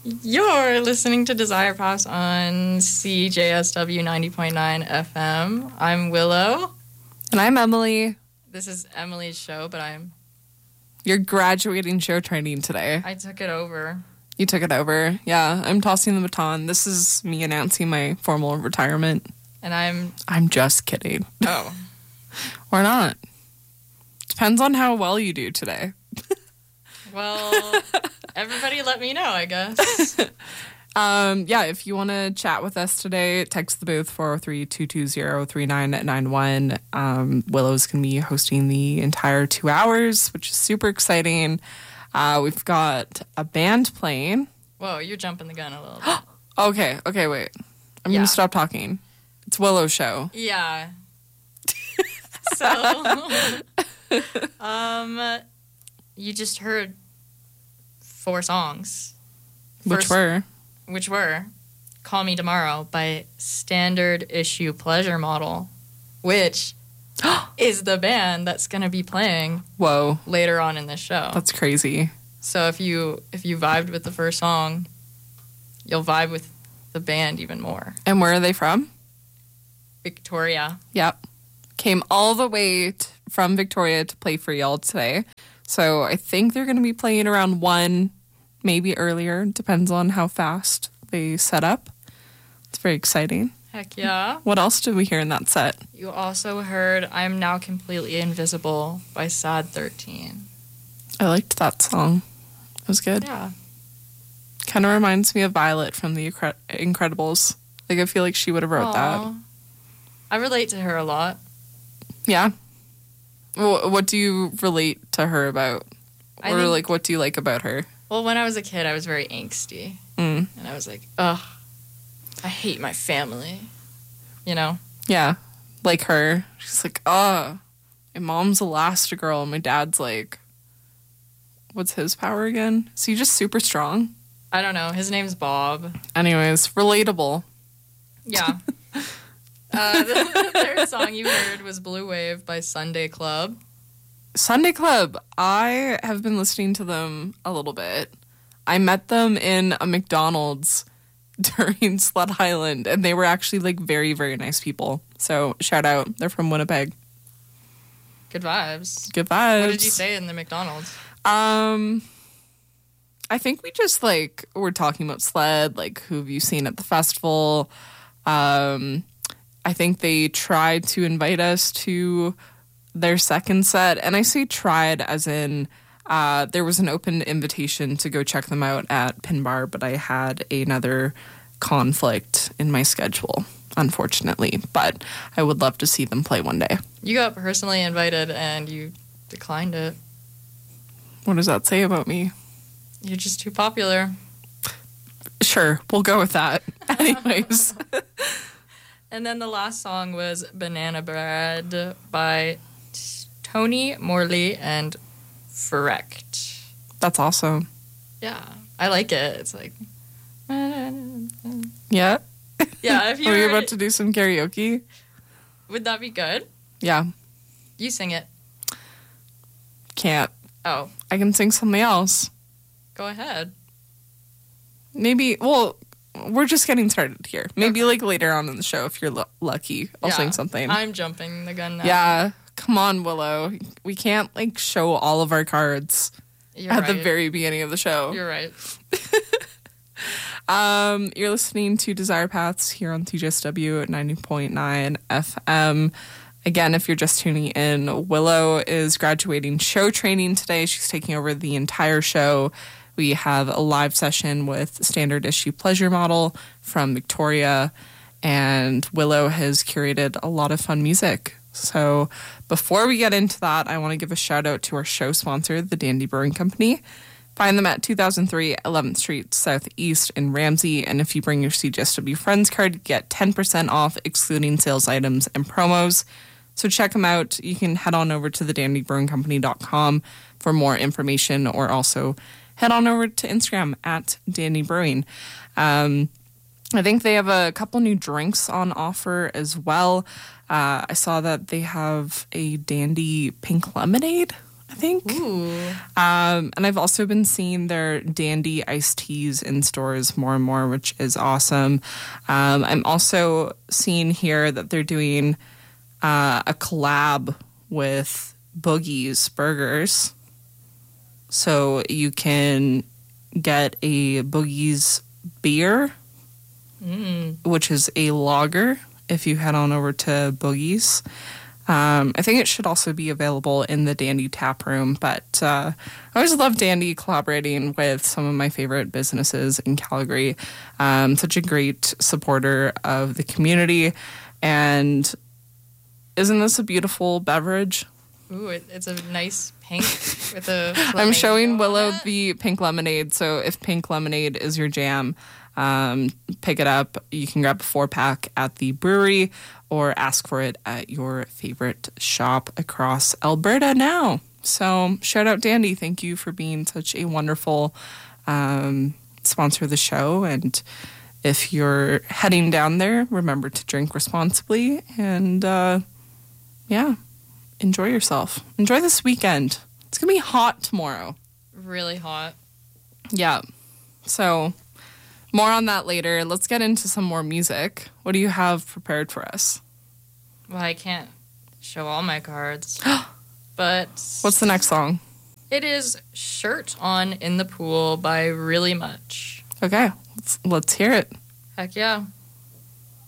You're listening to Desire Pass on CJSW 90.9 FM. I'm Willow. And I'm Emily. This is Emily's show, but You're graduating show training today. I took it over. You took it over. Yeah, I'm tossing the baton. This is me announcing my formal retirement. And I'm just kidding. Oh. Or not. Depends on how well you do today. Well, everybody let me know, I guess. If you want to chat with us today, text the booth 403-220-3991. Willow's going to be hosting the entire 2 hours, which is super exciting. We've got a band playing. Whoa, you're jumping the gun a little bit. Okay, wait. I'm going to stop talking. It's Willow's show. Yeah. So, you just heard 4 songs. Which were Call Me Tomorrow by Standard Issue Pleasure Model, which is the band that's going to be playing later on in the show. That's crazy. So if you vibed with the first song, you'll vibe with the band even more. And where are they from? Victoria. Yep. Came all the way from Victoria to play for y'all today. So I think they're going to be playing around 1, maybe earlier. Depends on how fast they set up. It's very exciting. Heck yeah. What else did we hear in that set? You also heard I'm Now Completely Invisible by Sad 13. I liked that song. It was good. Yeah. Kind of reminds me of Violet from the Incredibles. Like, I feel like she would have wrote that. I relate to her a lot. Yeah. What do you relate to her about? What do you like about her? Well, when I was a kid, I was very angsty. And I was like, ugh, I hate my family. You know? Yeah. Like her. She's like, my mom's Elastigirl, and my dad's like, what's his power again? Is he just super strong? I don't know. His name's Bob. Anyways, relatable. Yeah. The third song you heard was Blue Wave by Sunday Club. Sunday Club. I have been listening to them a little bit. I met them in a McDonald's during Sled Island, and they were actually like very, very nice people. So shout out. They're from Winnipeg. Good vibes. Good vibes. What did you say in the McDonald's? I think we just were talking about Sled, like who have you seen at the festival? I think they tried to invite us to their second set. And I say tried as in there was an open invitation to go check them out at Pin Bar, but I had another conflict in my schedule, unfortunately. But I would love to see them play one day. You got personally invited and you declined it. What does that say about me? You're just too popular. Sure, we'll go with that. Anyways. And then the last song was Banana Bread by Tony Morley and Frecht. That's awesome. Yeah, I like it. It's like... Yeah? Yeah, if you Are we about to do some karaoke? Would that be good? Yeah. You sing it. Can't. Oh. I can sing something else. Go ahead. Maybe, we're just getting started here. Maybe later on in the show, if you're lucky, I'll sing something. I'm jumping the gun now. Yeah, come on, Willow. We can't show all of our cards at the very beginning of the show. You're right. You're listening to Desire Paths here on TJSW at 90.9 FM. Again, if you're just tuning in, Willow is graduating show training today. She's taking over the entire show. We have a live session with Standard Issue Pleasure Model from Victoria, and Willow has curated a lot of fun music. So before we get into that, I want to give a shout out to our show sponsor, the Dandy Brewing Company. Find them at 2003 11th Street Southeast in Ramsey, and if you bring your CJSW Friends card, you get 10% off, excluding sales items and promos. So check them out. You can head on over to thedandybrewingcompany.com for more information, or also head on over to Instagram at Dandy Brewing. I think they have a couple new drinks on offer as well. I saw that they have a Dandy Pink Lemonade, I I think. Ooh. And I've also been seeing their Dandy iced teas in stores more and more, which is awesome. I'm also seeing here that they're doing a collab with Boogie's Burgers. So you can get a Boogie's beer, which is a lager, if you head on over to Boogie's. I think it should also be available in the Dandy tap room, but I always love Dandy collaborating with some of my favorite businesses in Calgary. Such a great supporter of the community. And isn't this a beautiful beverage? Ooh, it's a nice pink with a... I'm showing Willow the pink lemonade, so if pink lemonade is your jam, pick it up. You can grab a 4-pack at the brewery or ask for it at your favorite shop across Alberta now. So shout out Dandy. Thank you for being such a wonderful sponsor of the show. And if you're heading down there, remember to drink responsibly and enjoy yourself. Enjoy this weekend. It's going to be hot tomorrow. Really hot. Yeah. So more on that later. Let's get into some more music. What do you have prepared for us? Well, I can't show all my cards. But... What's the next song? It is Shirt On in the Pool by Really Much. Okay. Let's hear it. Heck yeah.